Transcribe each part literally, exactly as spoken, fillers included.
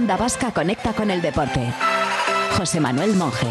Onda Vasca conecta con el deporte. José Manuel Monje.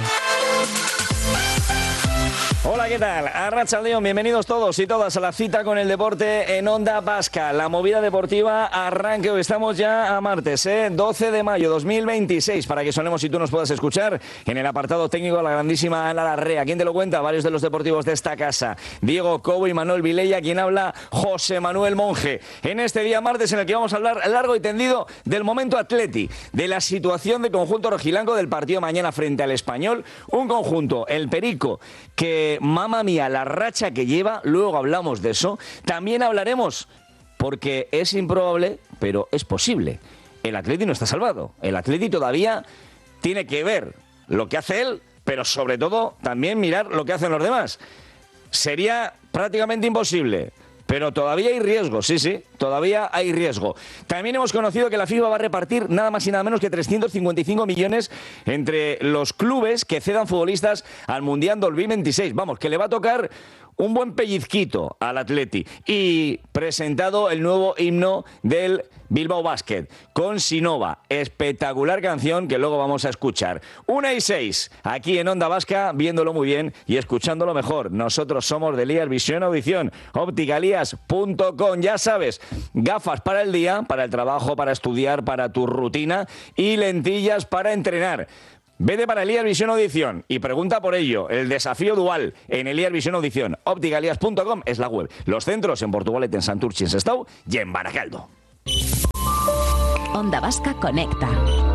Hola, ¿qué tal? Arratsaldeon, bienvenidos todos y todas a la cita con el deporte en Onda Vasca. La movida deportiva arranque hoy. Estamos ya a martes, ¿eh? doce de mayo dos mil veintiséis, para que sonemos y tú nos puedas escuchar en el apartado técnico la grandísima Ana Larrea. ¿Quién te lo cuenta? Varios de los deportivos de esta casa. Diego Cobo y Manuel Vilella. Quien habla, José Manuel Monje. En este día martes en el que vamos a hablar largo y tendido del momento atleti, de la situación de conjunto rojilanco del partido mañana frente al Español. Un conjunto, el Perico, que mamma mía, la racha que lleva, luego hablamos de eso. También hablaremos, porque es improbable, pero es posible. El Atleti no está salvado. El Atleti todavía tiene que ver lo que hace él, pero sobre todo también mirar lo que hacen los demás. Sería prácticamente imposible, pero todavía hay riesgo, sí, sí, todavía hay riesgo. También hemos conocido que la FIFA va a repartir nada más y nada menos que trescientos cincuenta y cinco millones entre los clubes que cedan futbolistas al Mundial dos mil veintiséis. Vamos, que le va a tocar un buen pellizquito al Atleti. Y presentado el nuevo himno del Bilbao Basket con Sinova. Espectacular canción que luego vamos a escuchar. Una y seis, aquí en Onda Vasca, viéndolo muy bien y escuchándolo mejor. Nosotros somos de Lías Visión Audición, óptica lías punto com. Ya sabes, gafas para el día, para el trabajo, para estudiar, para tu rutina, y lentillas para entrenar. Vete para Lías Visión Audición y pregunta por ello. El desafío dual en Lías Visión Audición. óptica lías punto com es la web. Los centros en Portugalete, en Santurchi, en Sestao y en Baracaldo. Onda Vasca conecta.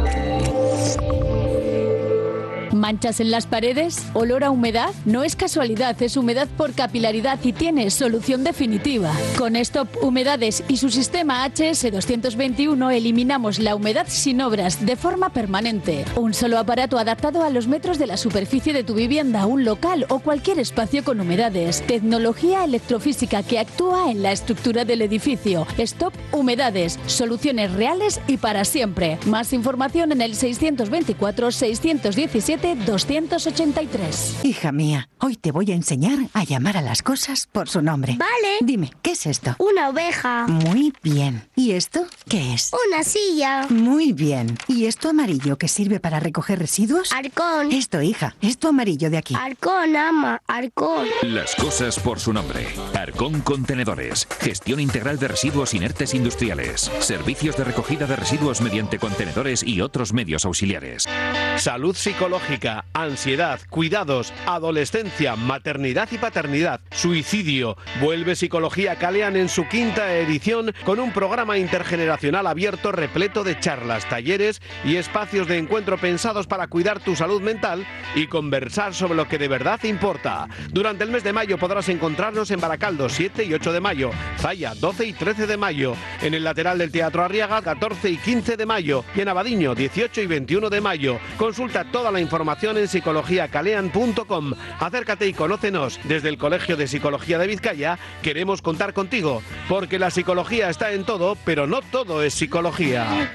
¿Manchas en las paredes? ¿Olor a humedad? No es casualidad, es humedad por capilaridad y tiene solución definitiva. Con Stop Humedades y su sistema H S doscientos veintiuno eliminamos la humedad sin obras de forma permanente. Un solo aparato adaptado a los metros de la superficie de tu vivienda, un local o cualquier espacio con humedades. Tecnología electrofísica que actúa en la estructura del edificio. Stop Humedades, soluciones reales y para siempre. Más información en el seiscientos veinticuatro seiscientos diecisiete doscientos ochenta y tres. Hija mía, hoy te voy a enseñar a llamar a las cosas por su nombre. Vale. Dime, ¿qué es esto? Una oveja. Muy bien. ¿Y esto qué es? Una silla. Muy bien. ¿Y esto amarillo que sirve para recoger residuos? Arcón. Esto, hija, esto amarillo de aquí. Arcón, ama, Arcón. Las cosas por su nombre. Arcón Contenedores. Gestión integral de residuos inertes industriales. Servicios de recogida de residuos mediante contenedores y otros medios auxiliares. Salud psicológica, ansiedad, cuidados, adolescencia, maternidad y paternidad, suicidio. Vuelve Psicología Calean en su quinta edición con un programa intergeneracional abierto repleto de charlas, talleres y espacios de encuentro pensados para cuidar tu salud mental y conversar sobre lo que de verdad importa. Durante el mes de mayo podrás encontrarnos en Baracaldo siete y ocho de mayo, Zaya doce y trece de mayo, en el lateral del Teatro Arriaga catorce y quince de mayo y en Abadiño dieciocho y veintiuno de mayo. Consulta toda la información en psicología calean punto com. Acércate y conócenos. Desde el Colegio de Psicología de Vizcaya queremos contar contigo, porque la psicología está en todo, pero no todo es psicología.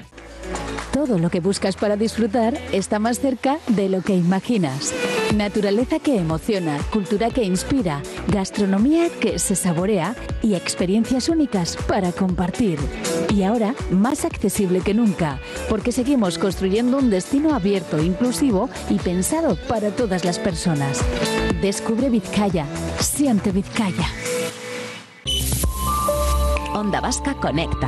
Todo lo que buscas para disfrutar está más cerca de lo que imaginas. Naturaleza que emociona, cultura que inspira, gastronomía que se saborea y experiencias únicas para compartir. Y ahora, más accesible que nunca, porque seguimos construyendo un destino abierto, inclusivo y pensado para todas las personas. Descubre Vizcaya, siente Vizcaya. Onda Vasca conecta.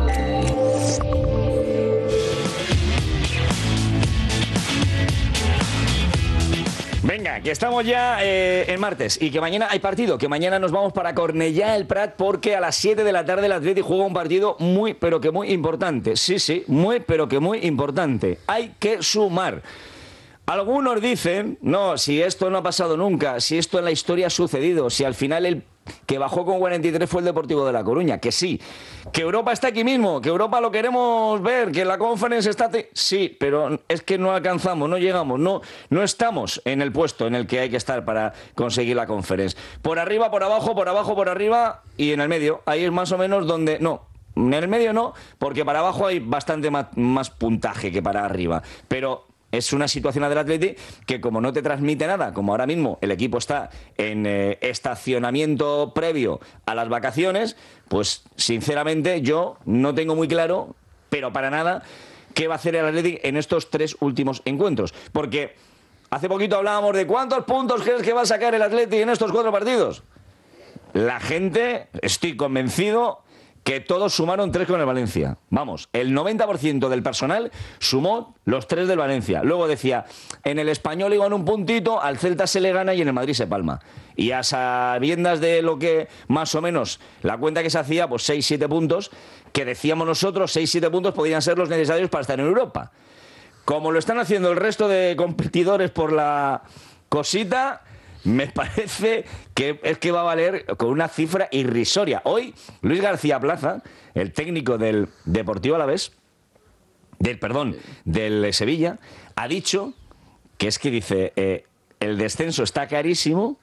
Venga, que estamos ya eh, en martes y que mañana hay partido, que mañana nos vamos para Cornellá el Prat porque a las siete de la tarde el Atleti juega un partido muy, pero que muy importante. Sí, sí, muy, pero que muy importante. Hay que sumar. Algunos dicen, no, si esto no ha pasado nunca, si esto en la historia ha sucedido, si al final el que bajó con cuarenta y tres fue el Deportivo de La Coruña, que sí, que Europa está aquí mismo, que Europa lo queremos ver, que la Conference está... Te... Sí, pero es que no alcanzamos, no llegamos, no, no estamos en el puesto en el que hay que estar para conseguir la Conference. Por arriba, por abajo, por abajo, por arriba y en el medio, ahí es más o menos donde... No, en el medio no, porque para abajo hay bastante más, más puntaje que para arriba, pero... Es una situación del Atleti que como no te transmite nada, como ahora mismo el equipo está en eh, estacionamiento previo a las vacaciones, pues sinceramente yo no tengo muy claro, pero para nada, qué va a hacer el Athletic en estos tres últimos encuentros. Porque hace poquito hablábamos de cuántos puntos crees que va a sacar el Athletic en estos cuatro partidos. La gente, estoy convencido que todos sumaron tres con el Valencia. Vamos, el noventa por ciento del personal sumó los tres del Valencia. Luego decía, en el Español iban un puntito, al Celta se le gana y en el Madrid se palma. Y a sabiendas de lo que más o menos la cuenta que se hacía, pues seis siete puntos, que decíamos nosotros, seis siete puntos podrían ser los necesarios para estar en Europa. Como lo están haciendo el resto de competidores por la cosita, me parece que es que va a valer con una cifra irrisoria. Hoy, Luis García Plaza, el técnico del Deportivo Alavés, del, perdón, del Sevilla, ha dicho que es que dice, eh, el descenso está carísimo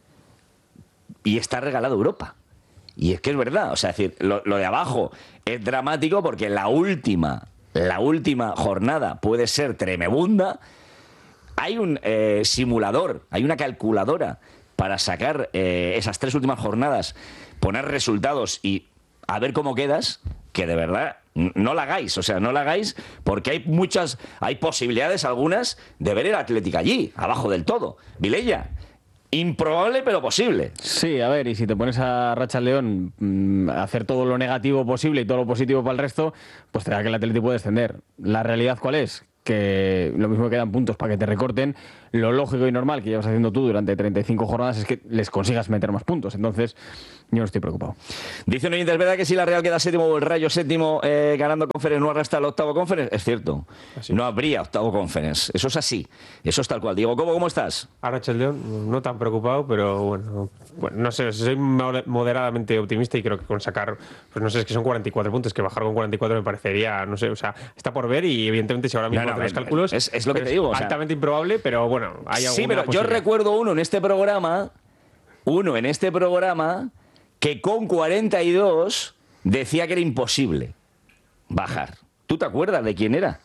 y está regalado Europa. Y es que es verdad, o sea, es decir, lo, lo de abajo es dramático porque la última, la última jornada puede ser tremebunda. Hay un eh, simulador, hay una calculadora para sacar eh, esas tres últimas jornadas, poner resultados y a ver cómo quedas, que de verdad no la hagáis, o sea, no la hagáis porque hay muchas, hay posibilidades algunas de ver el Atlético allí, abajo del todo. Vilella, improbable pero posible. Sí, a ver, y si te pones a Racha León mmm, a hacer todo lo negativo posible y todo lo positivo para el resto, pues te da que el Atlético puede descender. ¿La realidad cuál es? Que lo mismo que quedan puntos para que te recorten, lo lógico y normal que llevas haciendo tú durante treinta y cinco jornadas es que les consigas meter más puntos. Entonces, yo no estoy preocupado. Dice un oyente, ¿es verdad que si la Real queda séptimo o el Rayo séptimo eh, ganando Conference no arrastra al octavo Conference? Es cierto, así. No habría octavo Conference. Eso es así, eso es tal cual. Diego, ¿cómo, cómo estás? Ahora, León, no tan preocupado, pero bueno, bueno, no sé, soy moderadamente optimista y creo que con sacar, pues no sé, es que son cuarenta y cuatro puntos, que bajar con cuarenta y cuatro me parecería, no sé, o sea, está por ver y evidentemente si ahora mismo no, no, los cálculos es, es lo que te digo, o sea, altamente improbable, pero bueno, hay alguna sí, pero yo recuerdo uno en este programa, uno en este programa que con cuarenta y dos decía que era imposible bajar. ¿Tú te acuerdas de quién era?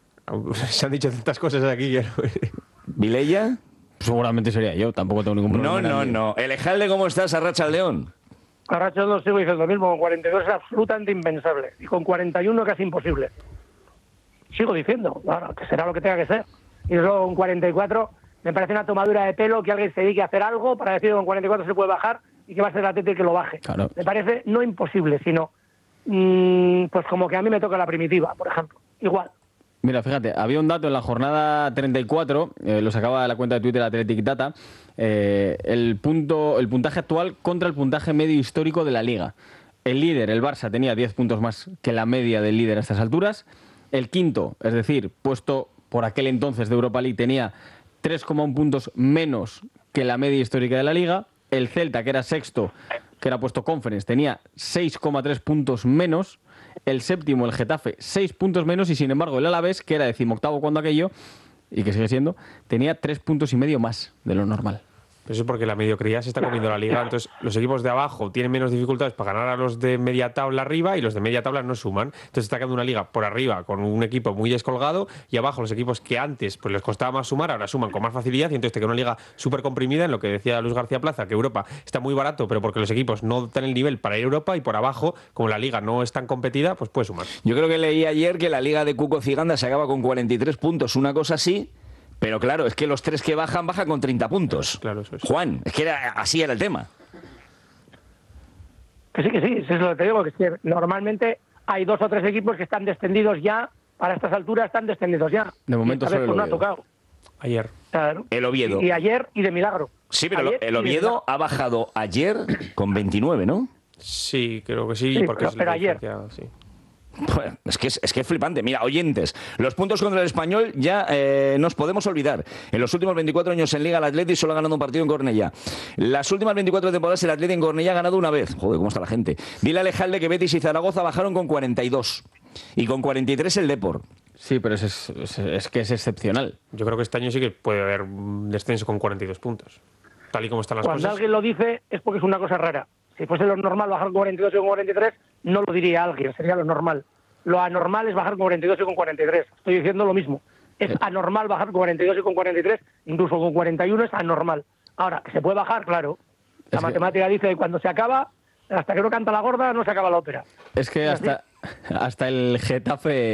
Se han dicho tantas cosas aquí que... ¿Vilella? Seguramente sería yo, tampoco tengo ningún problema. No, no, no. Elejalde, ¿cómo estás? Arracha León. Arracha León sigo diciendo lo mismo, con cuarenta y dos es absolutamente impensable y con cuarenta y uno casi imposible. Sigo diciendo, bueno, que será lo que tenga que ser. Y luego con cuarenta y cuatro me parece una tomadura de pelo que alguien se dedique a hacer algo para decir que con cuarenta y cuatro se puede bajar y que va a ser el Atlético que lo baje. Claro. Me parece no imposible, sino mmm, pues como que a mí me toca la primitiva, por ejemplo. Igual. Mira, fíjate, había un dato en la jornada treinta y cuatro, eh, lo sacaba de la cuenta de Twitter Athletic Data, eh, el, punto, el puntaje actual contra el puntaje medio histórico de la Liga. El líder, el Barça, tenía diez puntos más que la media del líder a estas alturas. El quinto, es decir, puesto por aquel entonces de Europa League, tenía tres coma uno puntos menos que la media histórica de la Liga. El Celta, que era sexto, que era puesto Conference, tenía seis coma tres puntos menos. El séptimo, el Getafe, seis puntos menos. Y sin embargo, el Alavés, que era decimoctavo cuando aquello, y que sigue siendo, tenía tres puntos y medio más de lo normal. Eso es porque la mediocridad se está comiendo la Liga. Entonces, los equipos de abajo tienen menos dificultades para ganar a los de media tabla arriba y los de media tabla no suman. Entonces, está quedando una Liga por arriba con un equipo muy descolgado y abajo los equipos que antes pues les costaba más sumar, ahora suman con más facilidad y entonces te queda una Liga súper comprimida en lo que decía Luis García Plaza, que Europa está muy barato, pero porque los equipos no tienen el nivel para ir a Europa y por abajo, como la Liga no es tan competida, pues puede sumar. Yo creo que leí ayer que la Liga de Cuco Ciganda se acaba con cuarenta y tres puntos, una cosa así. Pero claro, es que los tres que bajan, bajan con treinta puntos. Claro, eso es. Juan, es que era, así era el tema. Que sí, que sí, eso es lo que te digo, que, es que normalmente hay dos o tres equipos que están descendidos ya, para estas alturas están descendidos ya. De momento solo el pues no ha Oviedo. tocado. Ayer. Claro. El Oviedo. Y, y ayer y de milagro. Sí, pero ayer el Oviedo ha bajado ayer con veintinueve, ¿no? Sí, creo que sí, sí porque pero, es pero ayer. Sí. Bueno, es que es, es que es flipante. Mira, oyentes, los puntos contra el Español ya eh, nos podemos olvidar. En los últimos veinticuatro años en Liga, el Atleti solo ha ganado un partido en Cornellá. Las últimas veinticuatro temporadas el Atleti en Cornellá ha ganado una vez. Joder, ¿cómo está la gente? Dile a Alejalde que Betis y Zaragoza bajaron con cuarenta y dos. Y con cuarenta y tres el Depor. Sí, pero es, es, es que es excepcional. Yo creo que este año sí que puede haber un descenso con cuarenta y dos puntos. Tal y como están las Cuando cosas. alguien lo dice es porque es una cosa rara. Si fuese lo normal bajar con cuarenta y dos y con cuarenta y tres, no lo diría alguien, sería lo normal. Lo anormal es bajar con cuarenta y dos y con cuarenta y tres. Estoy diciendo lo mismo. Es anormal bajar con cuarenta y dos y con cuarenta y tres, incluso con cuarenta y uno es anormal. Ahora, que se puede bajar, claro. La es matemática que... dice que cuando se acaba, hasta que no canta la gorda, no se acaba la ópera. Es que hasta, hasta el Getafe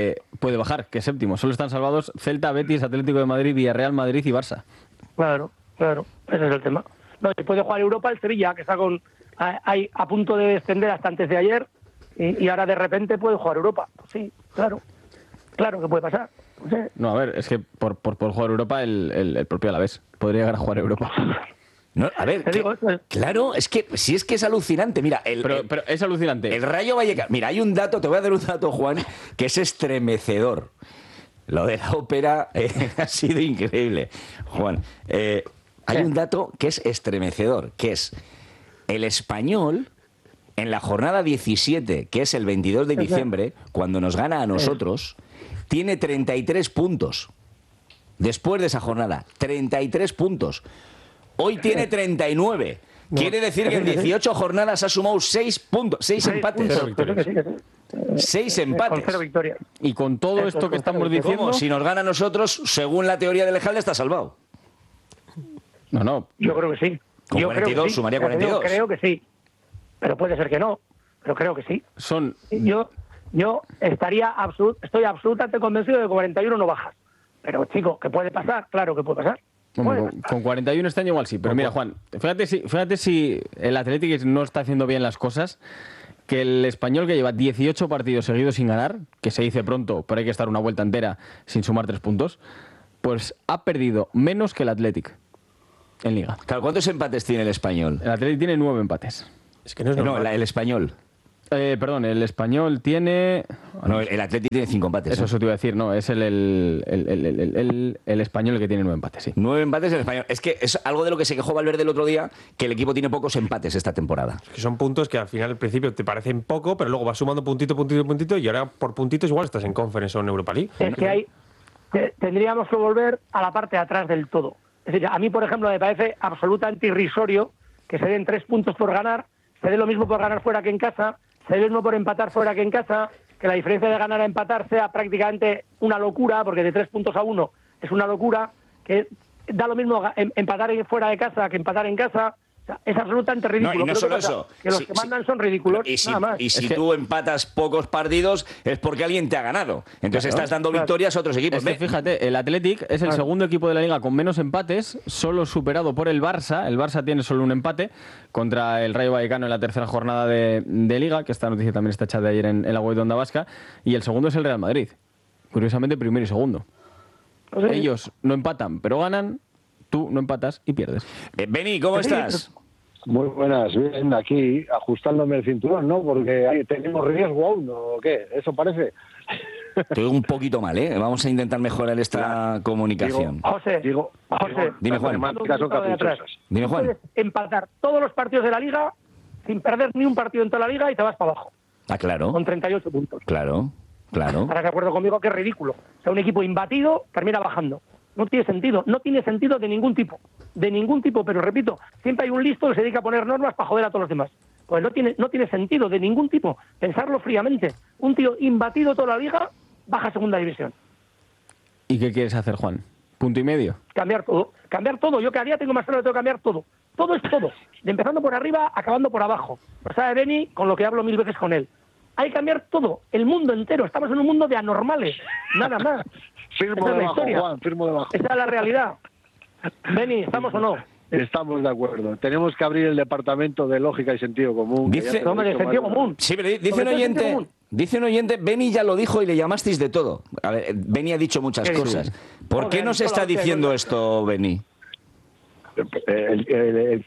puede bajar, que es séptimo. Solo están salvados Celta, Betis, Atlético de Madrid, Villarreal, Madrid y Barça. Claro, claro, ese es el tema. No, si puede jugar Europa el Sevilla, que está con a, a, a punto de descender hasta antes de ayer, y, y ahora de repente puede jugar Europa. Pues sí, claro, claro que puede pasar. No sé. No, a ver, es que por, por, por jugar Europa el, el, el propio Alavés podría llegar a jugar Europa. No, a ver, que, digo, es... claro, es que si es que es alucinante. Mira, el, pero, el, pero es alucinante. El Rayo Vallecano. Mira, hay un dato, te voy a dar un dato, Juan, que es estremecedor. Lo de la ópera eh, ha sido increíble, Juan. Eh, hay un dato que es estremecedor, que es el Español en la jornada diecisiete, que es el veintidós de diciembre, cuando nos gana a nosotros, tiene treinta y tres puntos. Después de esa jornada, treinta y tres puntos. Hoy tiene treinta y nueve. Quiere decir que en dieciocho jornadas ha sumado seis puntos, seis empates. Seis empates. Con cero victorias. Y con todo Eso, esto con que estamos cero victorias. diciendo... ¿Cómo? Si nos gana a nosotros, según la teoría del Lejalde, está salvado. No, no. Yo creo que sí. Con Yo cuarenta y dos, creo que sí. sumaría Pero cuarenta y dos. Creo que sí. Pero puede ser que no. Pero creo que sí. Son... Yo, yo estaría absolut, estoy absolutamente convencido de que cuarenta y uno no bajas. Pero, chico, ¿qué puede pasar? Claro que puede pasar. Hombre, con, con cuarenta y uno este año igual sí, pero mira, Juan, fíjate si, fíjate si el Atlético no está haciendo bien las cosas, que el Español, que lleva dieciocho partidos seguidos sin ganar, que se dice pronto, pero hay que estar una vuelta entera sin sumar tres puntos, pues ha perdido menos que el Atlético en Liga. Claro, ¿cuántos empates tiene el Español? El Atlético tiene nueve empates. Es que no es No, normal. la- el Español. Eh, perdón, el Español tiene... No, el, el Atlético tiene cinco empates. Eso, ¿eh? eso te iba a decir, no, es el, el, el, el, el, el- el Español el que tiene nueve empates, sí. Nueve empates el Español. Es que es algo de lo que se quejó Valverde el otro día, que el equipo tiene pocos empates esta temporada. Que son puntos que al final al principio te parecen poco, pero luego vas sumando puntito, puntito, puntito, y ahora por puntitos igual estás en Conference o en Europa League. Es que hay, te- tendríamos que volver a la parte de atrás del todo. Es decir, a mí, por ejemplo, me parece absolutamente irrisorio que se den tres puntos por ganar, se dé lo mismo por ganar fuera que en casa, se dé lo mismo por empatar fuera que en casa, que la diferencia de ganar a empatar sea prácticamente una locura, porque de tres puntos a uno es una locura, que da lo mismo ga- em- empatar en- fuera de casa que empatar en casa. O sea, es absolutamente ridículo. No, y no Pero ¿qué solo pasa? eso. Que los Sí, que sí. mandan son ridículos, Y si, nada más. y si Es que- tú empatas pocos partidos es porque alguien te ha ganado. Entonces Claro, estás dando claro. victorias a otros equipos. Es que Ve, fíjate, el Athletic es el Claro. segundo equipo de la liga con menos empates, solo superado por el Barça. El Barça tiene solo un empate contra el Rayo Vallecano en la tercera jornada de, de liga, que esta noticia también está echada de ayer en, en la web de Onda Vasca. Y el segundo es el Real Madrid. Curiosamente, primero y segundo. No sé. Ellos no empatan, pero ganan. Tú no empatas y pierdes. eh, Beni, ¿cómo Sí, estás? Muy buenas, bien, aquí ajustándome el cinturón, ¿no? Porque ahí tenemos riesgo aún, ¿o qué? ¿Eso parece? Te oigo un poquito mal, ¿eh? Vamos a intentar mejorar esta comunicación. José, Digo, José, Dime, Juan. Las matemáticas son caprichosas. Dime, Juan. Puedes empatar todos los partidos de la liga sin perder ni un partido en toda la liga y te vas para abajo, Ah, claro. con treinta y ocho puntos. Claro, claro. ¿Estarás de acuerdo conmigo que es ridículo? O sea, un equipo imbatido termina bajando. No tiene sentido, no tiene sentido de ningún tipo, de ningún tipo, pero repito, siempre hay un listo que se dedica a poner normas para joder a todos los demás. Pues no tiene, no tiene sentido de ningún tipo, pensarlo fríamente. Un tío imbatido toda la liga baja a segunda división. ¿Y qué quieres hacer, Juan? ¿Punto y medio? Cambiar todo, cambiar todo. Yo cada día tengo más claro que tengo que cambiar todo. Todo es todo, de empezando por arriba, acabando por abajo. Lo sabe Beni, con lo que hablo mil veces con él. Hay que cambiar todo, el mundo entero. Estamos en un mundo de anormales, nada más. Firmo Esa es la debajo, historia. Juan, firmo debajo. Esa es la realidad. Beni, ¿estamos o no? Estamos de acuerdo. Tenemos que abrir el departamento de lógica y sentido común. que Dice- ya te lo he Hombre, de dicho sentido más- común. Sí, pero dice un Sobre todo el sentido oyente, común. dice un oyente, Beni ya lo dijo y le llamasteis de todo. A ver, Beni ha dicho muchas ¿Qué dice? cosas. ¿Por qué Joder, nos toda está la hostia, diciendo ¿no? esto, Beni? El- el- el-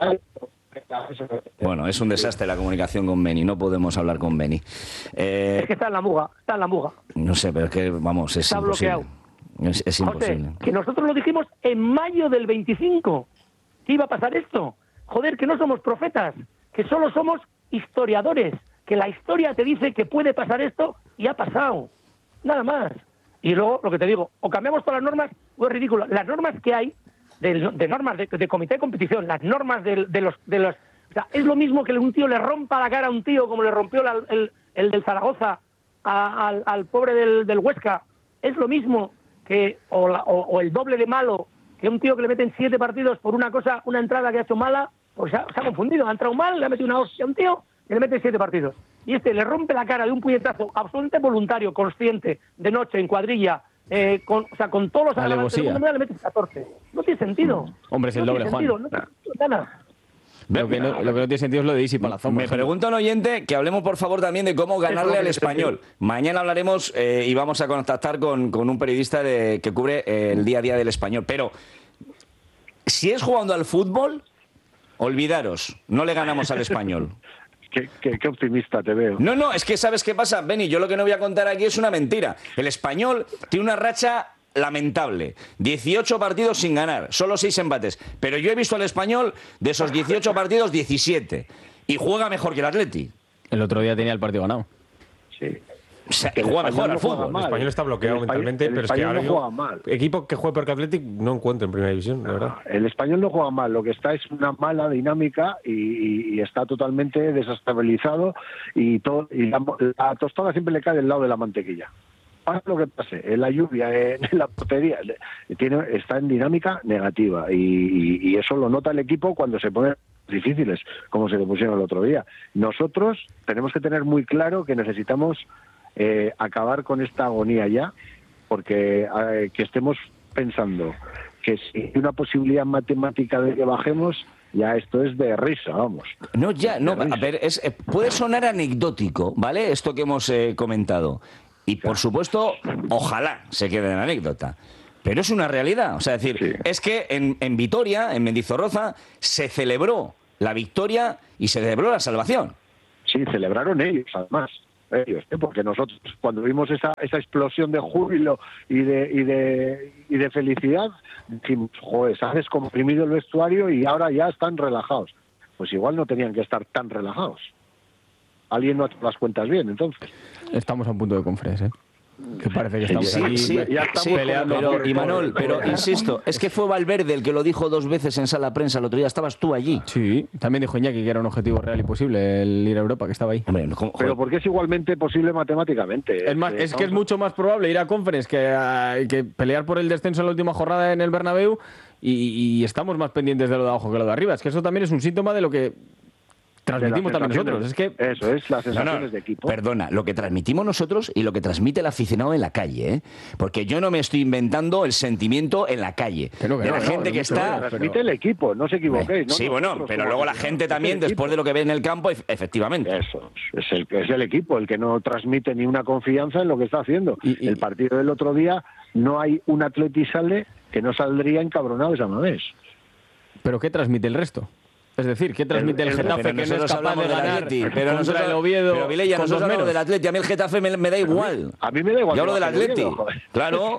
Bueno, es un desastre la comunicación con Beni, no podemos hablar con Beni. Eh, Es que está en la muga, está en la muga. no sé, pero es que, vamos, es Está imposible. bloqueado. Es, es imposible. José, que nosotros lo dijimos en mayo del veinticinco, que iba a pasar esto. Joder, que no somos profetas, que solo somos historiadores, que la historia te dice que puede pasar esto y ha pasado. Nada más. Y luego, lo que te digo, o cambiamos todas las normas o es ridículo. Las normas que hay, de, de normas de, de comité de competición, las normas de, de los... De los o sea, es lo mismo que un tío le rompa la cara a un tío como le rompió la- el, el del Zaragoza a- al, al pobre del, del Huesca. Es lo mismo que o, la- o- o el doble de malo que un tío que le meten siete partidos por una cosa, una entrada que ha hecho mala, pues se ha, se ha confundido, ha entrado mal, le ha metido una hostia a un tío y le meten siete partidos. y este le rompe la cara de un puñetazo absolutamente voluntario, consciente, de noche, en cuadrilla, eh, con, o sea, con todos los agravantes del mundo, le metes catorce. No tiene sentido. Hombre, es el no doble, tiene Juan. Sentido, no, no, no, no. Lo que, no, lo que no tiene sentido es lo de Isi Palazón. Me pregunta un oyente que hablemos, por favor, también de cómo ganarle al Español. Mañana hablaremos eh, y vamos a contactar con, con un periodista de, que cubre eh, el día a día del Español. Pero, si es jugando al fútbol, olvidaros, no le ganamos al Español. Qué, qué, qué optimista te veo. No, no, es que ¿sabes qué pasa, Beni? Yo lo que no voy a contar aquí es una mentira. El Español tiene una racha lamentable. dieciocho partidos sin ganar, solo seis empates. Pero yo he visto al Español de esos dieciocho partidos, diecisiete. Y juega mejor que el Atleti. El otro día tenía el partido ganado. Sí. O sea, que juega mejor al fútbol. El Español está bloqueado el mentalmente, el pero es que ahora no yo, juega mal. equipo que juegue peor que Athletic no encuentro en Primera División, la verdad. El Español no juega mal, lo que está es una mala dinámica y, y, y está totalmente desestabilizado y, todo, y la, la tostada siempre le cae del lado de la mantequilla. Pase lo que pase, en la lluvia, en la portería, tiene, está en dinámica negativa y, y, y eso lo nota el equipo cuando se pone difíciles, como se le pusieron el otro día. Nosotros tenemos que tener muy claro que necesitamos eh, acabar con esta agonía ya, porque eh, que estemos pensando que si hay una posibilidad matemática de que bajemos, ya esto es de risa, vamos. No, ya, no, a ver, es, eh, puede sonar anecdótico, ¿vale? Esto que hemos eh, comentado. Y, por supuesto, ojalá se quede en anécdota. Pero es una realidad. O sea, es decir, sí. es que en, en Vitoria, en Mendizorroza, se celebró la victoria y se celebró la salvación. Sí, celebraron ellos, además. Ellos, ¿eh? Porque nosotros, cuando vimos esa, esa explosión de júbilo y de, y de, y de felicidad, dijimos, joder, se ha descomprimido el vestuario y ahora ya están relajados. Pues igual no tenían que estar tan relajados. Alguien no ha hecho las cuentas bien, entonces. Estamos a un punto de conferencia, ¿eh? Que parece que estamos sí, ahí sí, ya estamos sí, peleando. Pero, por, y Manol, por, pero por, insisto, es que fue Valverde el que lo dijo dos veces en sala prensa el otro día. Estabas tú allí. Sí, también dijo Iñaki que era un objetivo real y posible el ir a Europa, que estaba ahí. Hombre, no, ¿cómo, pero porque es igualmente posible matemáticamente. Es, más, eh, es que es mucho más probable ir a Conference que, uh, que pelear por el descenso en la última jornada en el Bernabéu y, y estamos más pendientes de lo de abajo que lo de arriba. Es que eso también es un síntoma de lo que transmitimos también nosotros. Es que eso es las sensaciones no, no, de equipo. Perdona, lo que transmitimos nosotros y lo que transmite el aficionado en la calle, ¿eh? Porque yo no me estoy inventando el sentimiento en la calle pero que de no, la no, gente no, que no, está. Lo transmite el equipo, no os equivoquéis. ¿no? Sí, bueno, pero luego la gente también, después de lo que ve en el campo, efectivamente. Eso es el, es el equipo el que no transmite ni una confianza en lo que está haciendo. Y, y, el partido del otro día no hay un Atleti sale que no saldría encabronado esa vez. ¿Pero qué transmite el resto? Es decir, ¿qué transmite el, el Getafe que no es capaz de ganar Atleti, pero nosotros, el Oviedo? Pero Vilella, nosotros hablamos del Atleti, a mí el Getafe me, me da igual. A mí me da igual. Yo hablo del Atleti, claro.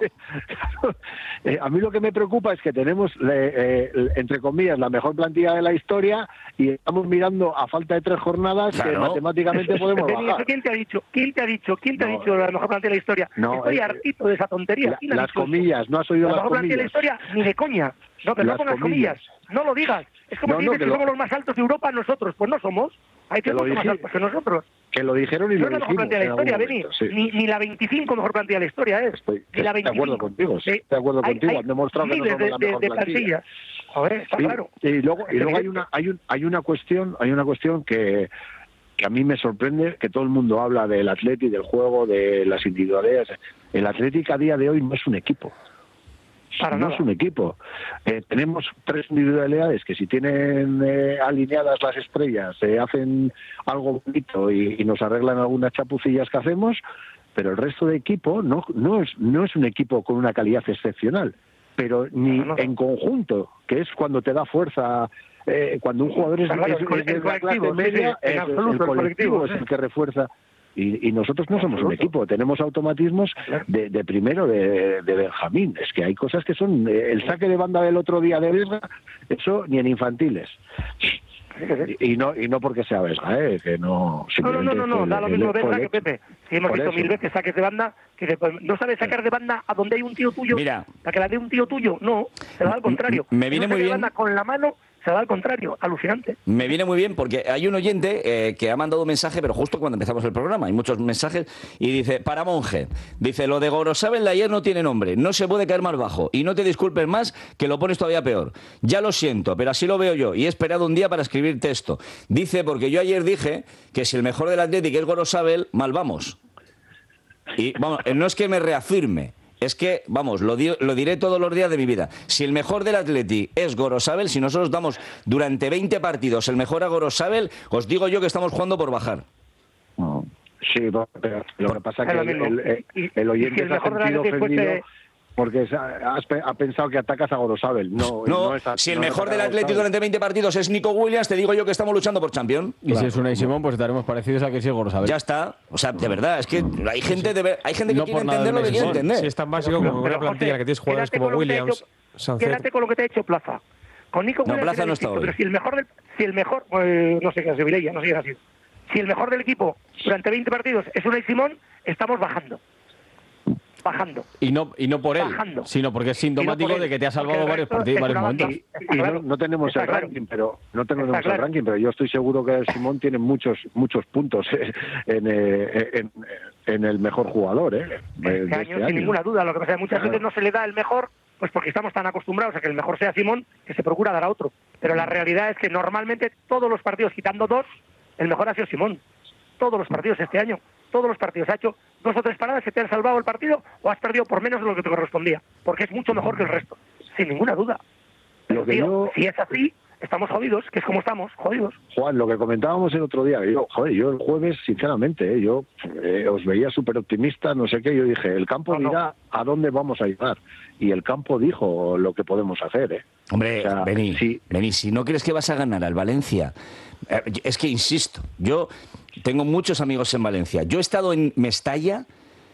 eh, a mí lo que me preocupa es que tenemos, eh, eh, entre comillas, la mejor plantilla de la historia y estamos mirando a falta de tres jornadas claro. que matemáticamente podemos bajar. ¿Quién te ha dicho? ¿Quién te ha dicho? ¿Quién te no, ha dicho la mejor plantilla de la historia? No, Estoy eh, hartito de esa tontería. La, las comillas, ¿no has oído la las mejor comillas? La mejor plantilla de la historia, ni de coña. No, pero no pongas comillas. comillas. No lo digas. Es como no, si dices no, que, que lo... somos los más altos de Europa nosotros. Pues no somos. Hay que mucho más altos que nosotros. Que lo dijeron y no lo dijimos. No es la mejor plantilla de la historia, Beni. Sí. Ni, ni la veinticinco mejor plantilla de la historia es. Estoy, ni la veinticinco. De acuerdo contigo. Sí. Estoy de acuerdo hay, contigo. Hay Han demostrado que no somos de, la mejor de, de plantilla. plantilla. Joder, está sí. claro. Y luego, y luego hay una hay un hay una cuestión hay una cuestión que que a mí me sorprende, que todo el mundo habla del Atleti, del juego, de las individualidades. El Atleti a día de hoy no es un equipo. Para no nada. es un equipo. Eh, tenemos tres individualidades que si tienen eh, alineadas las estrellas, se eh, hacen algo bonito y, y nos arreglan algunas chapucillas que hacemos, pero el resto de equipo no, no, es, no es un equipo con una calidad excepcional, pero ni no, no. en conjunto, que es cuando te da fuerza. Eh, cuando un jugador es, claro, es, el, es el de la clase media, sí, sí, es, absoluto, el colectivo, colectivo es el que refuerza. Y, y nosotros no somos un equipo, tenemos automatismos de, de primero de, de Benjamín. Es que hay cosas que son... El saque de banda del otro día de Vesga, eso ni en infantiles. Y, y no y no porque sea Vesga, ¿eh? Que no... No, no, no, no, no, da lo mismo Vesga que Pepe. Si hemos visto mil veces saques de banda, que no sabes sacar de banda a donde hay un tío tuyo, Mira, para que la dé un tío tuyo, no, se da al contrario. Me viene muy bien... Banda con la mano se da al contrario, alucinante. Me viene muy bien porque hay un oyente eh, que ha mandado un mensaje, pero justo cuando empezamos el programa, hay muchos mensajes, y dice, para Monje, dice, lo de Gorosabel de ayer no tiene nombre, no se puede caer más bajo, y no te disculpes más, que lo pones todavía peor. Ya lo siento, pero así lo veo yo, y he esperado un día para escribir texto. Dice, porque yo ayer dije que si el mejor del Athletic es Gorosabel, mal vamos. Y vamos, no es que me reafirme, es que, vamos, lo, di lo diré todos los días de mi vida. Si el mejor del Atleti es Gorosabel, si nosotros damos durante veinte partidos el mejor a Gorosabel, os digo yo que estamos jugando por bajar. Sí, pero lo que pasa es que el, el, el, el oyente se ha sentido ofendido porque ha, ha pensado que atacas a Gorosabel. No, no, no es a, si el no mejor del Atleti durante veinte partidos es Nico Williams, te digo yo que estamos luchando por Champions. Y claro, si es Unai Simón, pues estaremos parecidos a que sí es Gorosabel. Ya está. O sea, de verdad, es que hay gente, de ver, hay gente que no quiere entender lo que quiere entender. Si es tan básico como una plantilla que tienes jugadores como Williams, Sánchez. Quédate con lo que te ha hecho Plaza. Con Nico no, Williams Plaza no está hoy. Pero si el mejor, del, si el mejor eh, no sé qué es Vilella, no sé qué es así. Si el mejor del equipo durante veinte partidos es Unai Simón, estamos bajando. Bajando. Y no, y no por él, bajando. sino porque es sintomático no de que te ha salvado varios partidos, varios momentos. Y, y no, no tenemos el claro. ranking, pero no tenemos Está el claro. ranking, pero yo estoy seguro que Simón tiene muchos muchos puntos en, eh, en, en el mejor jugador, ¿eh? Este, este año, sin año. ninguna duda. Lo que pasa es que muchas claro. veces no se le da el mejor, pues porque estamos tan acostumbrados a que el mejor sea Simón, que se procura dar a otro. Pero la realidad es que normalmente todos los partidos, quitando dos, el mejor ha sido Simón. Todos los partidos este año. Todos los partidos. Ha hecho dos o tres paradas que te han salvado el partido o has perdido por menos de lo que te correspondía. Porque es mucho mejor que el resto. Sin ninguna duda. Pero, lo que tío, yo... si es así, estamos jodidos, que es como estamos, jodidos. Juan, lo que comentábamos el otro día, yo, joder, yo el jueves, sinceramente, ¿eh? yo eh, os veía súper optimista, no sé qué, yo dije, el campo no, dirá no. a dónde vamos a llegar. Y el campo dijo lo que podemos hacer, ¿eh? Hombre, o sea, Beni, sí. Beni, si no crees que vas a ganar al Valencia, eh, es que insisto, yo tengo muchos amigos en Valencia. Yo he estado en Mestalla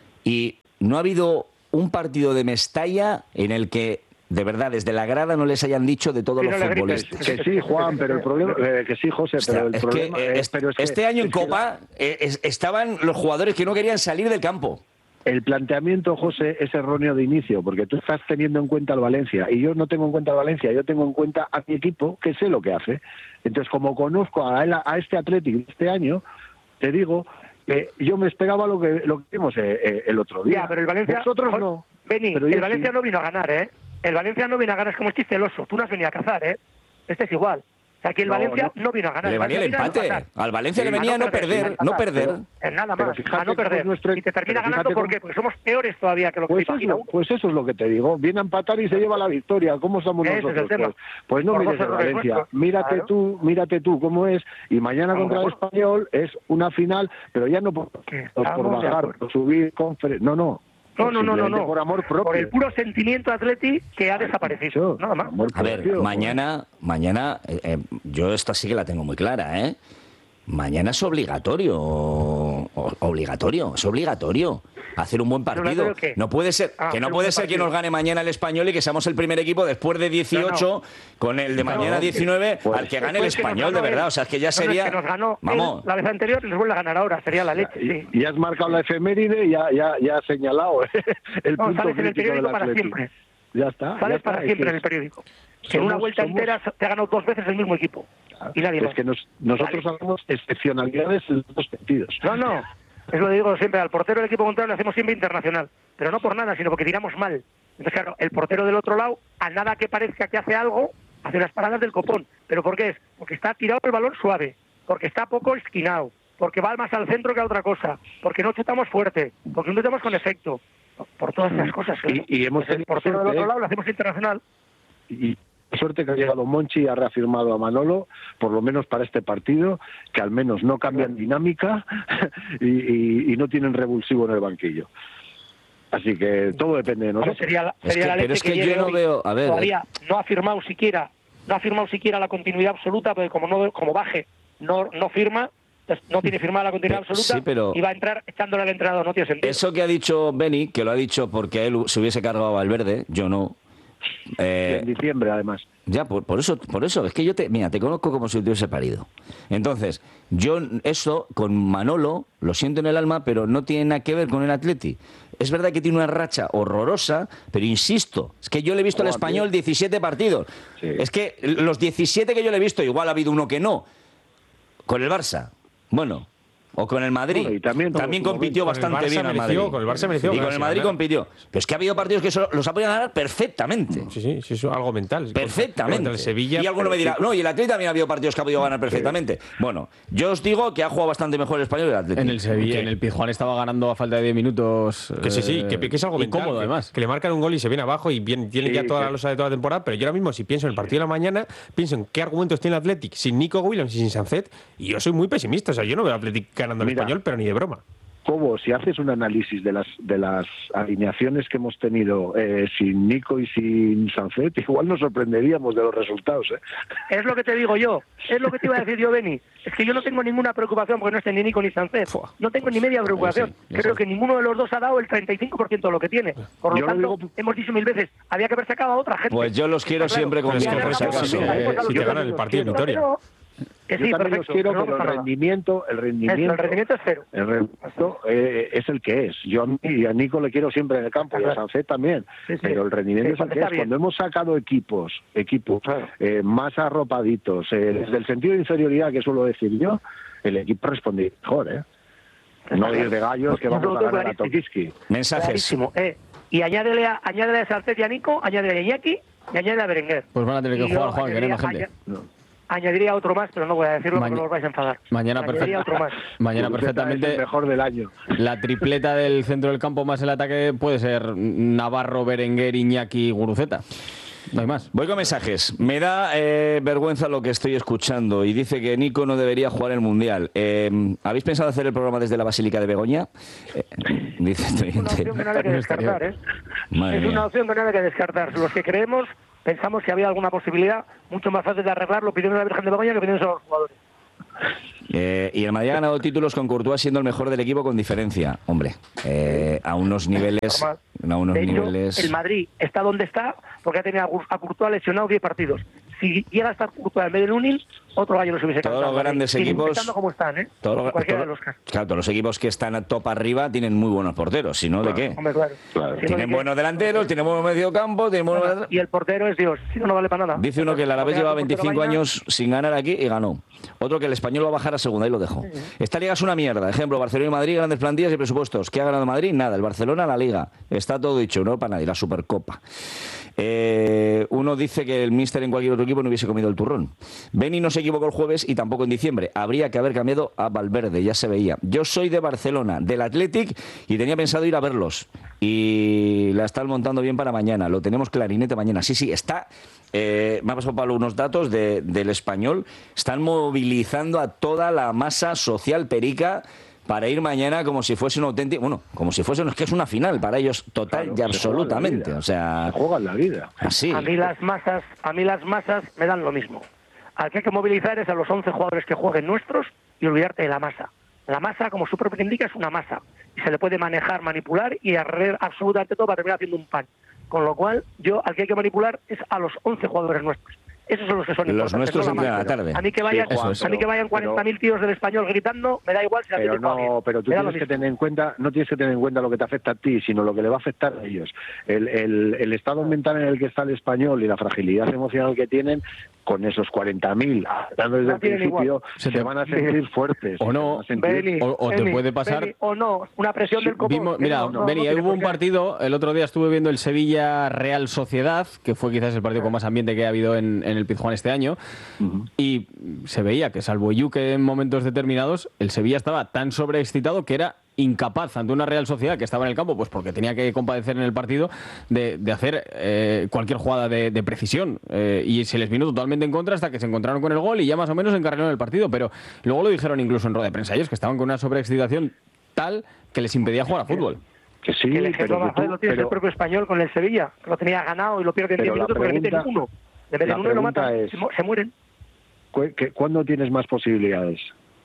y no ha habido un partido de Mestalla en el que de verdad, desde la grada no les hayan dicho de todos sí, los no futbolistas. Que sí, Juan, pero el problema... Eh, que sí, José, Hostia, pero el es problema... Que, eh, es, pero es que, este año en es que Copa la... eh, es, estaban los jugadores que no querían salir del campo. El planteamiento, José, es erróneo de inicio, porque tú estás teniendo en cuenta al Valencia, y yo no tengo en cuenta al Valencia, yo tengo en cuenta a mi equipo, que sé lo que hace. Entonces, como conozco a, él, a este Athletic de este año, te digo que yo me esperaba lo que lo que vimos eh, eh, el otro día. Ya, pero el Valencia... Nosotros no. Beni, pero el Valencia sí. no vino a ganar, ¿eh? El Valencia no vino a ganar, es como el chiste del oso. Tú no has venido a cazar, ¿eh? Este es igual. O sea, aquí el no, Valencia no. no vino a ganar. Le venía el empate. Al Valencia le venía a no perder, no perder. Es nada más, a no perder. Nuestro... Y te termina ganando, ¿por qué? Porque somos peores todavía que lo que pues se imagina. Eso, pues eso es lo que te digo. Viene a empatar y se lleva la victoria. ¿Cómo estamos Ese nosotros? Es el tema. Pues, pues no por mires el Valencia. Nuestros. Mírate claro. tú, mírate tú cómo es. Y mañana Vamos contra el Español es una final, pero ya no por, por bajar, por subir, confer... no, no. No, no, no, no, no. Por amor propio. Por el puro sentimiento Atleti que ha desaparecido. Nada más. A ver, mañana, mañana, eh, eh, yo esta sí que la tengo muy clara, ¿eh? Mañana es obligatorio, obligatorio, es obligatorio hacer un buen partido. No puede ser ah, que no puede ser que nos gane mañana el Español y que seamos el primer equipo después de dieciocho no, no. con el de mañana no, diecinueve pues, al que gane pues el Español, de verdad. O sea, es que ya sería... No, es que nos ganó vamos. Él, la vez anterior y nos vuelve a ganar ahora, sería la leche. Sí. Y, y has marcado la efeméride y ya, ya, ya has señalado el no, punto sales en el periódico para siempre. Ya está. Sales ya para está, siempre es en el periódico. Que en una vuelta somos... entera te ha ganado dos veces el mismo equipo. Y nadie es más. que nos, nosotros vale. hacemos excepcionalidades en los dos sentidos. No, no. Es lo que digo siempre. Al portero del equipo contrario le hacemos siempre internacional. Pero no por nada, sino porque tiramos mal. Entonces, claro, el portero del otro lado, a nada que parezca que hace algo, hace las paradas del copón. ¿Pero por qué es? Porque está tirado el balón suave. Porque está poco esquinado. Porque va más al centro que a otra cosa. Porque no chutamos fuerte. Porque no chutamos con efecto. Por todas esas cosas. Y, y hemos el portero del otro lado lo hacemos internacional. Y suerte que ha llegado Monchi y ha reafirmado a Manolo, por lo menos para este partido, que al menos no cambian dinámica y, y, y no tienen revulsivo en el banquillo. Así que todo depende de nosotros. Sería la, sería es que, la pero es que, que yo no veo... A ver, todavía no ha firmado siquiera, no ha firmado siquiera la continuidad absoluta, porque como no como baje, no, no firma, no tiene firmada la continuidad absoluta sí, pero y va a entrar echándole al entrenador, no tiene sentido. Eso que ha dicho Beni, que lo ha dicho porque él se hubiese cargado al Valverde, yo no. Eh, en diciembre, además. Ya, por, por eso, por eso, es que yo te, mira, te conozco como si te hubiese parido. Entonces, yo eso con Manolo lo siento en el alma, pero no tiene nada que ver con el Atleti. Es verdad que tiene una racha horrorosa, pero insisto, es que yo le he visto al Español diecisiete partidos. Sí. Es que los diecisiete que yo le he visto, igual ha habido uno que no. Con el Barça, bueno, o con el Madrid. Bueno, y también también compitió bastante el bien al mereció, Madrid. Con el Barça mereció. Y con el Madrid compitió. Pero es que ha habido partidos que solo, los ha podido ganar perfectamente. Sí, sí, sí, es algo mental. Perfectamente. El Sevilla, y alguno me dirá, no, y el Atleti también ha habido partidos que ha podido ganar perfectamente. Bueno, yo os digo que ha jugado bastante mejor el Español y el Atleti. En el Sevilla, ¿Qué? en el Pizjuán estaba ganando a falta de diez minutos. Que sí, sí, que, que es algo mental. Incómodo, que, además. Que le marcan un gol y se viene abajo y bien, tienen sí, ya toda sí. la losa de toda la temporada. Pero yo ahora mismo, si pienso en el partido de la mañana, pienso en qué argumentos tiene el Athletic sin Nico Williams y sin Sancet. Y yo soy muy pesimista. O sea, yo no veo al Athletic ganando al Español, pero ni de broma. Cobo, si haces un análisis de las de las alineaciones que hemos tenido eh, sin Nico y sin Sancet, igual nos sorprenderíamos de los resultados. ¿eh? Es lo que te digo yo, es lo que te iba a decir yo, Beni. Es que yo no tengo ninguna preocupación porque no esté ni Nico ni Sancet. No tengo ni media preocupación. Sí, Creo que ninguno de los dos ha dado el treinta y cinco por ciento de lo que tiene. Por lo yo tanto, lo digo... hemos dicho mil veces, había que haber sacado a otra gente. Pues yo los quiero claro, siempre con Nico, por si acaso. Si te ganan el partido en Vitoria. Que yo sí, también perfecto, los quiero, pero, pero no el rendimiento, el rendimiento, Eso, el rendimiento es cero. El rendimiento eh, es el que es. Yo a Nico le quiero siempre en el campo, claro. Y a Sancet también. Sí, sí. Pero el rendimiento sí, es el que es. Bien. Cuando hemos sacado equipos, equipos claro. eh, más arropaditos, eh, desde el sentido de inferioridad que suelo decir yo, el equipo responde mejor, ¿eh? No ir de gallos que vamos a ganar a Tokiski. Mensajes. Eh, y añádele a, añádele a Sancet y a Nico, añádele a Iñaki y añádele a Berenguer. Pues van a tener que y jugar, Juan, que hay más gente. No. Añadiría otro más, pero no voy a decirlo Maña... porque no os vais a enfadar. Mañana, perfect... otro más. Mañana perfectamente. Es el mejor del año. La tripleta del centro del campo más el ataque puede ser Navarro, Berenguer, Iñaki, Guruceta. No hay más. Voy con mensajes. Me da eh, vergüenza lo que estoy escuchando y dice que Nico no debería jugar el Mundial. Eh, ¿Habéis pensado hacer el programa desde la Basílica de Begoña? Eh, dice es una opción que no hay que descartar, ¿eh? Madre es mía. una opción que no hay que descartar. Los que creemos pensamos que había alguna posibilidad mucho más fácil de arreglarlo pidiendo a la Virgen de Begoña que pidiendo a los jugadores. Eh, y el Madrid ha ganado títulos con Courtois siendo el mejor del equipo con diferencia. Hombre, eh, a unos niveles... A unos de hecho, niveles... el Madrid está donde está porque ha tenido a Courtois lesionado diez partidos. Si llega a estar Courtois en medio del Unil, otro gallo no se hubiese Todos los grandes Madrid. equipos... Como están, ¿eh? Todo, cualquiera todo, de los casos. Claro, todos los equipos que están a top arriba tienen muy buenos porteros. Si no, claro, ¿de qué? Hombre, claro. Claro. Si tienen no, buenos qué? delanteros, tienen buen medio campo... Tienen buen... Claro. Y el portero es Dios. Si no, no vale para nada. Dice uno que el Alavés lleva veinticinco años sin ganar aquí y ganó. Otro que el Español va a bajar a segunda y lo dejó. Sí. Esta liga es una mierda. Ejemplo, Barcelona y Madrid, grandes plantillas y presupuestos. ¿Qué ha ganado Madrid? Nada. El Barcelona, la Liga. Está todo dicho, no para nadie. La Supercopa. Eh, uno dice que el míster en cualquier otro equipo no hubiese comido el turrón. Beni no se equivocó el jueves y tampoco en diciembre. Habría que haber cambiado a Valverde, ya se veía. Yo soy de Barcelona, del Athletic, y tenía pensado ir a verlos. Y la están montando bien para mañana. Lo tenemos clarinete mañana. Sí, sí, está... Eh, me ha pasado Pablo unos datos de, del Español. Están movilizando a toda la masa social perica para ir mañana como si fuese un auténtico... Bueno, como si fuese... Es que es una final para ellos total claro, y absolutamente. O sea... Se juegan la vida. Así. A mí las masas, a mí las masas me dan lo mismo. Al que hay que movilizar es a los once jugadores que jueguen nuestros y olvidarte de la masa. La masa, como su propio indica, es una masa. Y se le puede manejar, manipular y arreglar absolutamente todo para terminar haciendo un pan. Con lo cual, yo al que hay que manipular es a los once jugadores nuestros. Esos son los que son los importantes. nuestros no entrenan a la tarde. A mí que vayan, sí, a mí que vayan cuarenta mil tíos del Español gritando, me da igual si pero no, bien. Pero tú tienes que tener en cuenta, no tienes que tener en cuenta lo que te afecta a ti, sino lo que le va a afectar a ellos. El, el, el estado mental en el que está el Español y la fragilidad emocional que tienen, con esos cuarenta mil, hablando desde no el principio, se te van a sentir fuertes. O no, Beni, o, o te Beni, puede pasar... Beni, o no, una presión del copón. Vimos, mira, no, no, Beni, no, ahí no hubo un partido, el otro día estuve viendo el Sevilla-Real Sociedad, que fue quizás el partido con más ambiente que ha habido en, en el Pizjuán este año, uh-huh. Y se veía que, salvo Yuque en momentos determinados, el Sevilla estaba tan sobreexcitado que era incapaz ante una Real Sociedad que estaba en el campo, pues porque tenía que compadecer en el partido, de, de hacer eh, cualquier jugada de, de precisión. Eh, y se les vino totalmente en contra hasta que se encontraron con el gol y ya más o menos encarrilaron el partido. Pero luego lo dijeron incluso en rueda de prensa ellos, que estaban con una sobreexcitación tal que les impedía jugar a fútbol. Que sí, que el ejemplo más fácil lo tiene pero... el propio Español con el Sevilla, que lo tenía ganado y lo pierde en diez minutos porque le meten uno. Le meten uno y lo matan, es, se mueren. ¿Cuándo tienes más posibilidades?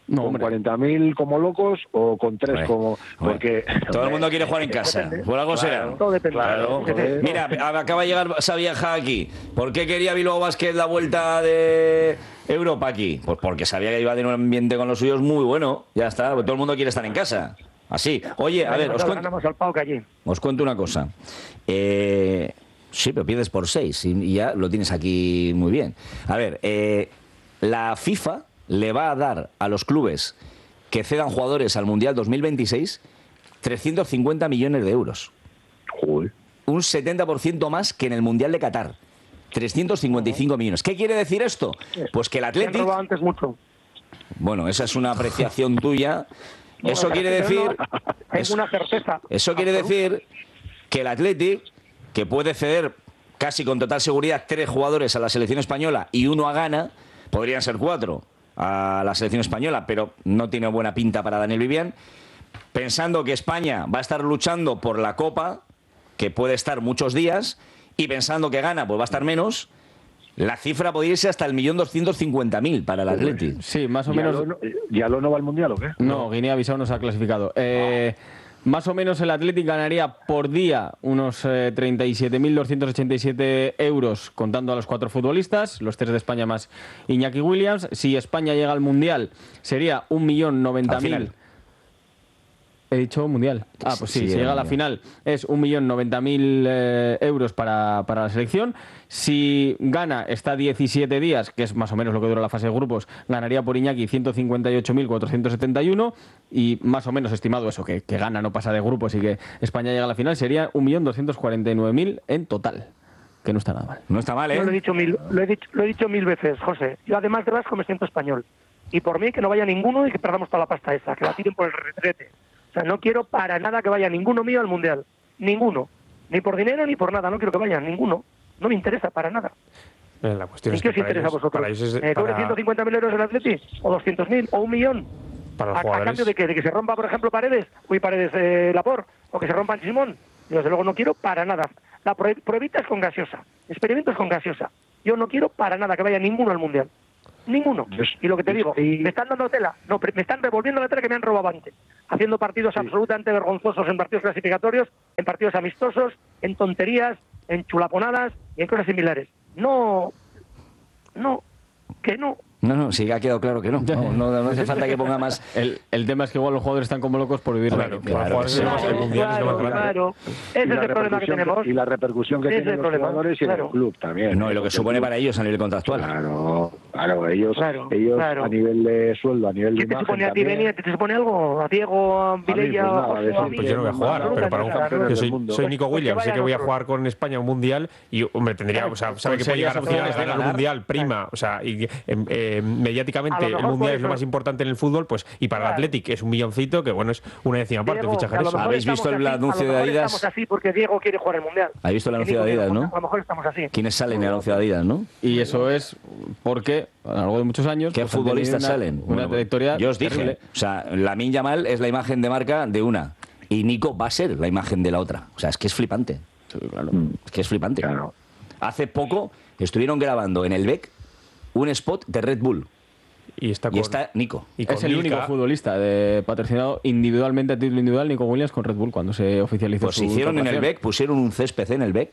No, ¿Con hombre. cuarenta mil como locos o con tres Hombre, como...? hombre. Porque Todo el mundo quiere jugar en casa. Por algo será. Todo depende. Claro. Depende. Mira, acaba de llegar Sabiaja aquí. ¿Por qué quería Bilbao Basket la vuelta de Europa aquí? Pues porque sabía que iba a tener un ambiente con los suyos muy bueno. Ya está. Todo el mundo quiere estar en casa. Así. Oye, a ver, os cuento, Ganamos al P A O K allí. os cuento una cosa. Eh, sí, pero pierdes por seis y y ya lo tienes aquí muy bien. A ver, eh, la FIFA le va a dar a los clubes que cedan jugadores al Mundial dos mil veintiséis trescientos cincuenta millones de euros. Joder. Un setenta por ciento más que en el Mundial de Qatar. trescientos cincuenta y cinco millones. ¿Qué quiere decir esto? Pues que el Se han Athletic... robado antes mucho. Bueno, esa es una apreciación tuya. Eso quiere decir... Hay eso- una certeza. Eso quiere decir que el Athletic, que puede ceder casi con total seguridad tres jugadores a la selección española y uno a Ghana, podrían ser cuatro a la selección española, pero no tiene buena pinta para Daniel Vivian, pensando que España va a estar luchando por la Copa, que puede estar muchos días, y pensando que Ghana pues va a estar menos, la cifra podría irse hasta el millón doscientos cincuenta mil para el Athletic. Sí, más o ¿Ya menos. lo, no, ¿Ya lo no va al Mundial o qué? No, Guinea-Bissau no se ha clasificado. Eh, más o menos el Athletic ganaría por día unos eh, treinta y siete mil doscientos ochenta y siete euros contando a los cuatro futbolistas, los tres de España más Iñaki Williams. Si España llega al Mundial sería un millón noventa Al mil. final. He dicho Mundial. Ah, pues sí, Sí, si era llega a la Mundial. final es un millón noventa mil eh, euros para, para la selección. Si gana, está diecisiete días, que es más o menos lo que dura la fase de grupos, ganaría por Iñaki ciento cincuenta y ocho mil cuatrocientos setenta y uno y más o menos estimado eso, que, que gana, no pasa de grupos y que España llega a la final, sería un millón doscientos cuarenta y nueve mil en total, que no está nada mal. No está mal, Yo lo he ¿eh? dicho mil, lo he dicho, lo he dicho mil veces, José. Yo además de Vasco me siento español. Y por mí que no vaya ninguno y que perdamos toda la pasta esa, que la tiren por el retrete. O sea, no quiero para nada que vaya ninguno mío al Mundial. Ninguno. Ni por dinero ni por nada. No quiero que vayan ninguno. No me interesa para nada. Eh, La cuestión ¿Y es qué que os para interesa a ellos, vosotros? para ellos es ¿Eh, ¿Cobre para, ciento cincuenta mil euros el Atleti? ¿O doscientos mil? ¿O un millón? para ¿A, los a jugadores. cambio de que, de que se rompa, por ejemplo, Paredes? Uy, Paredes eh, Laporte. ¿O que se rompan Simón? Yo, desde luego, no quiero para nada. La prue- pruebita es con gaseosa. Experimentos con gaseosa. Yo no quiero para nada que vaya ninguno al Mundial. Ninguno. Y lo que te digo, me están dando tela. No, me están revolviendo la tela que me han robado antes. Haciendo partidos absolutamente vergonzosos en partidos clasificatorios, en partidos amistosos, en tonterías, en chulaponadas y en cosas similares. No, no, que no. No, no, sí, ha quedado claro que no. No, no, no hace falta que ponga más. El, el tema es que igual los jugadores están como locos por vivir la Claro, alegría. claro, sí. claro, el Mundial es lo más Claro, grande. claro. Ese Y es la el problema que repercusión tenemos. Y la repercusión que Ese es tienen el los problema, jugadores y en claro. el club también. No, y lo que Porque supone el club- para ellos a nivel contractual. Claro, claro, ellos, Claro, ellos claro. a nivel de sueldo, a nivel de ¿Qué te imagen supone a ti, también. Beni? ¿Te supone algo? ¿A Diego, a Vilella, pues nada, a José, de eso, a mí? Pues yo no voy a jugar, Absolutamente pero para un nada, campeón. Yo soy, del mundo. soy Nico Pues que Williams, sé que vayan voy a otros. jugar con España un mundial y, hombre, tendría, o sea, sabe que puede llegar a finales, ganar un mundial, prima, o sea, y eh, eh, mediáticamente A lo el mejor mundial por es lo eso- más importante en el fútbol, pues, y para el Claro. Athletic es un milloncito, que bueno, es una décima parte Diego, fichajar a lo eso. mejor ¿Habéis estamos visto el así, anuncio a lo de mejor Adidas? Estamos así porque Diego quiere jugar el Mundial. ¿Habéis visto el Y anuncio de Nico quiere Adidas, jugar. no? A lo mejor estamos así. ¿Quiénes salen en el anuncio de Adidas, no? Y eso es porque a lo largo de muchos años ¿Qué pues, han futbolistas tenido una- salen? Una Bueno, trayectoria yo os dije, terrible. o sea, Lamine Yamal es la imagen de marca de una y Nico va a ser la imagen de la otra. O sea, es que es flipante. Sí, claro. Es que es flipante. Claro. Hace poco estuvieron grabando en el B E C un spot de Red Bull Y está y con, está Nico. y con Es el Milka. único futbolista de, patrocinado individualmente a título individual, Nico Williams, con Red Bull cuando se oficializó Pues su hicieron en el incorporación. B E C, pusieron un césped en el B E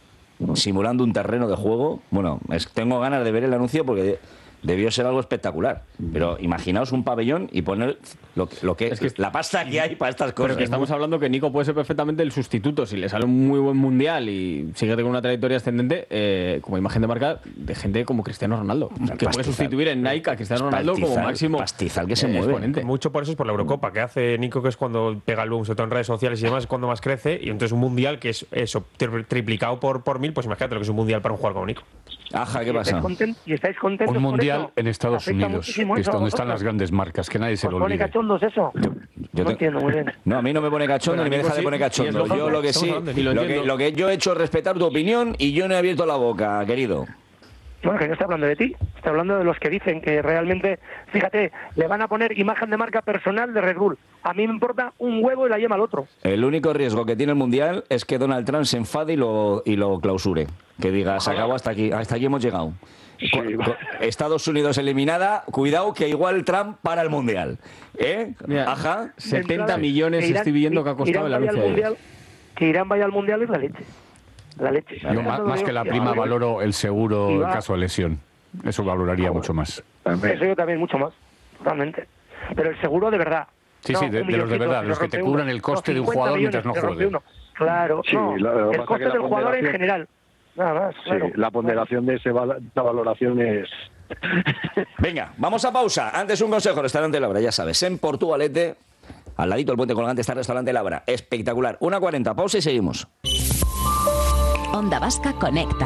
C, simulando un terreno de juego. Bueno, es- tengo ganas de ver el anuncio porque debió ser algo espectacular. Pero imaginaos un pabellón y poner lo, que- lo que Es que- la pasta que hay para estas Pero cosas. que estamos hablando que Nico puede ser perfectamente el sustituto. Si le sale un muy buen mundial y sigue con una trayectoria ascendente, eh, como imagen de marca de gente como Cristiano Ronaldo, que puede pastizal. sustituir en Nike a Cristiano Ronaldo como Pastizal, máximo pastizal que se eh, mueve. exponente. Mucho por eso es por la Eurocopa, que hace Nico, que es cuando pega el boom, sobre todo en redes sociales y demás, es cuando más crece. Y entonces un mundial que es eso, tri- triplicado por, por mil, pues imagínate lo que es un mundial para un jugador como Nico. Aja, ¿qué Y estáis pasa? content- Y estáis contentos Un por mundial eso. en Estados Afecta Unidos, muchísimo que es eso a donde están las vosotros. grandes marcas, que nadie se ¿Os lo pone olvide. cachondos eso? yo no te- entiendo muy bien. No, a mí no me pone cachondo Pero ni me a Nico deja de sí, poner y es cachondo. lógico. Yo lo que sí, Estamos hablando, y lo lo que, entiendo. lo que yo he hecho es respetar tu opinión y yo no he abierto la boca, querido. Bueno, que no estoy hablando de ti, estoy hablando de los que dicen que realmente, fíjate, le van a poner imagen de marca personal de Red Bull. A mí me importa un huevo y la yema al otro. El único riesgo que tiene el Mundial es que Donald Trump se enfade y lo, y lo clausure. Que diga, se acabó hasta aquí, hasta aquí hemos llegado. Con- con Estados Unidos eliminada, cuidado que igual Trump para el Mundial. ¿Eh? Mira, Ajá. setenta millones Que Irán- estoy viendo que ha costado el Irán vaya al anuncio de mundial, que Irán vaya al Mundial es la leche. La leche. Yo más, más que la prima valoro el seguro en caso de lesión. Eso valoraría mucho más. Eso yo también, mucho más. Totalmente. Pero el seguro de verdad. Sí, No, sí, de, un de los de milloncito, verdad, se los que rompe te uno. cubran el coste No, de un cincuenta jugador mientras no millones, se rompe juegue. uno. Claro, Sí, no, lo- lo que pasa el es coste que la del jugador en ponderación- general. Nada más, Sí, claro. la ponderación de ese val- esa valoración es... Venga, vamos a pausa. Antes un consejo, restaurante Labra, ya sabes, en Portugalete, al ladito del puente colgante está el restaurante Labra. Espectacular. una cuarenta, pausa y seguimos. Onda Vasca Conecta.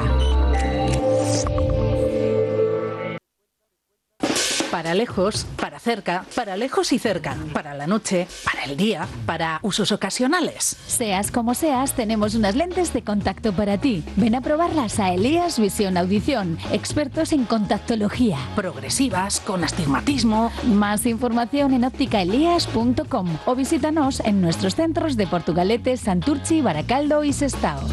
Para lejos, para cerca, para lejos y cerca, para la noche, para el día, para usos ocasionales. Seas como seas, tenemos unas lentes de contacto para ti. Ven a probarlas a Elías Visión Audición, expertos en contactología. Progresivas, con astigmatismo. Más información en óptica elías punto com o visítanos en nuestros centros de Portugalete, Santurchi, Baracaldo y Sestao.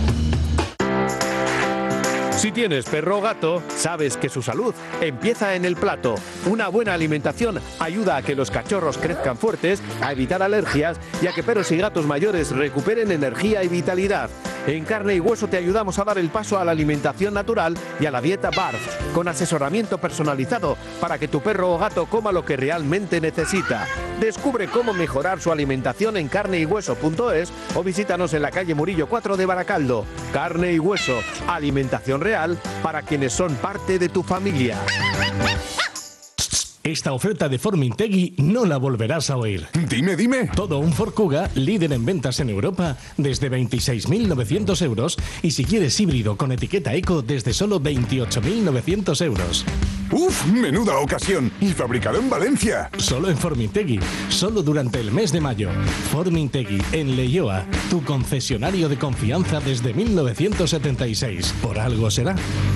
Si tienes perro o gato, sabes que su salud empieza en el plato. Una buena alimentación ayuda a que los cachorros crezcan fuertes, a evitar alergias y a que perros y gatos mayores recuperen energía y vitalidad. En Carne y Hueso te ayudamos a dar el paso a la alimentación natural y a la dieta B A R F, con asesoramiento personalizado para que tu perro o gato coma lo que realmente necesita. Descubre cómo mejorar su alimentación en carne y hueso punto es o visítanos en la calle Murillo cuatro de Baracaldo. Carne y Hueso, alimentación real para quienes son parte de tu familia. Esta oferta de Formintegui no la volverás a oír. Dime, dime. Todo un Ford Kuga, líder en ventas en Europa, desde veintiséis mil novecientos euros. Y si quieres híbrido con etiqueta eco, desde solo veintiocho mil novecientos euros. ¡Uf! ¡Menuda ocasión! Y fabricado en Valencia. Solo en Formintegui, solo durante el mes de mayo. Formintegui, en Leioa, tu concesionario de confianza desde mil novecientos setenta y seis. Por algo será.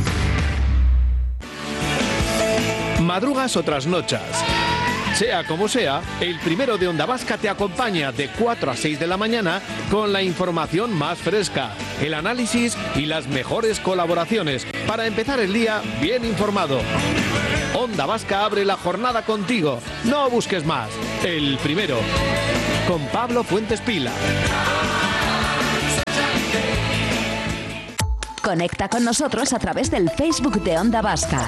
Madrugas o trasnochas. Sea como sea, el primero de Onda Vasca te acompaña de cuatro a seis de la mañana con la información más fresca, el análisis y las mejores colaboraciones para empezar el día bien informado. Onda Vasca abre la jornada contigo. No busques más. El primero. Con Pablo Fuentes Pila. Conecta con nosotros a través del Facebook de Onda Vasca.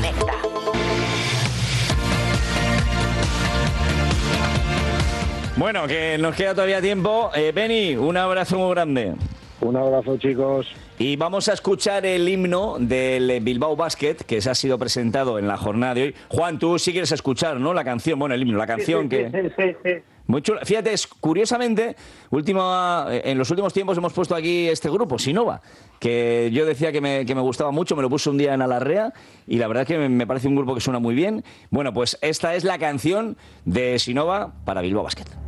Bueno, que nos queda todavía tiempo. Eh, Beni, un abrazo muy grande. Un abrazo, chicos. Y vamos a escuchar el himno del Bilbao Basket, que se ha sido presentado en la jornada de hoy. Juan, tú sí quieres escuchar, ¿no? La canción, bueno, el himno, la canción Sí, sí, que... sí, sí, sí. Muy chula. Fíjate, es, curiosamente, última, en los últimos tiempos hemos puesto aquí este grupo, Sinova, que yo decía que me, que me gustaba mucho, me lo puse un día en Alarrea y la verdad es que me, me parece un grupo que suena muy bien. Bueno, pues esta es la canción de Sinova para Bilbao Basket.